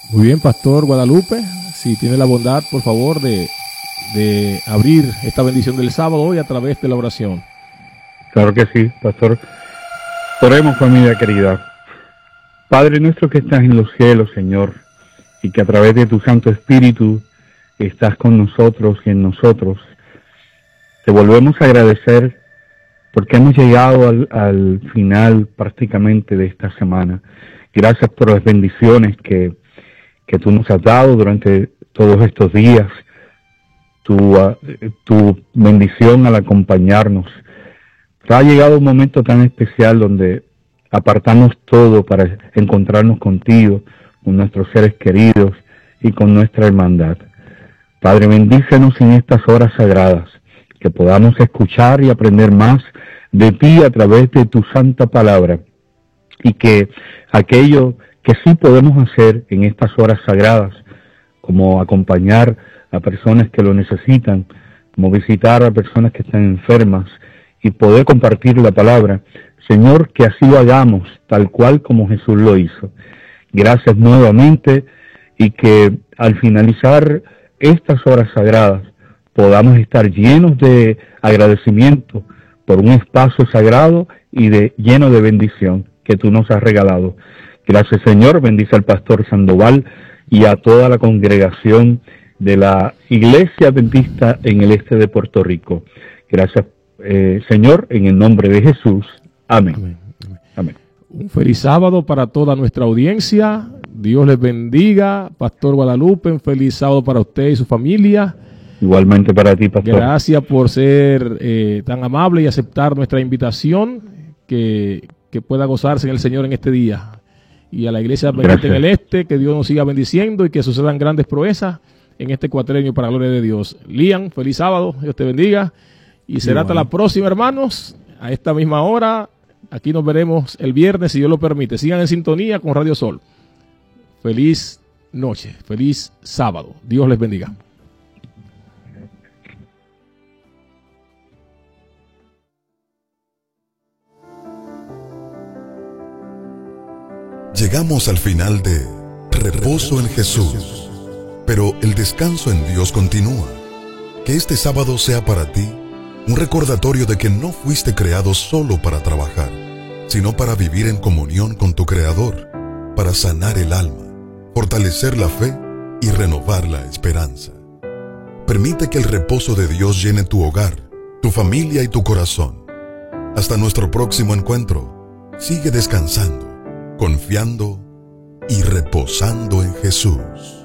Muy bien, Pastor Guadalupe, si tiene la bondad, por favor, de abrir esta bendición del sábado hoy a través de la oración. Claro que sí, Pastor. Oremos, familia querida. Padre nuestro que estás en los cielos, Señor, y que a través de tu Santo Espíritu estás con nosotros y en nosotros, te volvemos a agradecer porque hemos llegado al final prácticamente de esta semana. Gracias por las bendiciones que tú nos has dado durante todos estos días, tu bendición al acompañarnos. Ha llegado un momento tan especial donde apartamos todo para encontrarnos contigo, con nuestros seres queridos y con nuestra hermandad. Padre, bendícenos en estas horas sagradas, que podamos escuchar y aprender más de ti a través de tu santa palabra, y que aquello que sí podemos hacer en estas horas sagradas, como acompañar a personas que lo necesitan, como visitar a personas que están enfermas y poder compartir la palabra, Señor, que así lo hagamos, tal cual como Jesús lo hizo. Gracias nuevamente, y que al finalizar estas horas sagradas podamos estar llenos de agradecimiento por un espacio sagrado y lleno de bendición que tú nos has regalado. Gracias, Señor. Bendice al pastor Sandoval y a toda la congregación de la Iglesia Adventista en el este de Puerto Rico. Gracias, Señor, en el nombre de Jesús. Amén. Amén. Amén. Un feliz sábado para toda nuestra audiencia. Dios les bendiga. Pastor Guadalupe, un feliz sábado para usted y su familia. Igualmente para ti, Pastor. Gracias por ser tan amable y aceptar nuestra invitación, que pueda gozarse en el Señor en este día. Y a la Iglesia Adventista en el Este, que Dios nos siga bendiciendo y que sucedan grandes proezas en este cuatrenio para la gloria de Dios. Lian, feliz sábado, Dios te bendiga. Y será hasta la próxima, hermanos, a esta misma hora. Aquí nos veremos el viernes, si Dios lo permite. Sigan en sintonía con Radio Sol. Feliz noche, feliz sábado. Dios les bendiga. Llegamos al final de Reposo en Jesús, pero el descanso en Dios continúa. Que este sábado sea para ti un recordatorio de que no fuiste creado solo para trabajar, sino para vivir en comunión con tu Creador, para sanar el alma, fortalecer la fe y renovar la esperanza. Permite que el reposo de Dios llene tu hogar, tu familia y tu corazón. Hasta nuestro próximo encuentro. Sigue descansando, confiando y reposando en Jesús.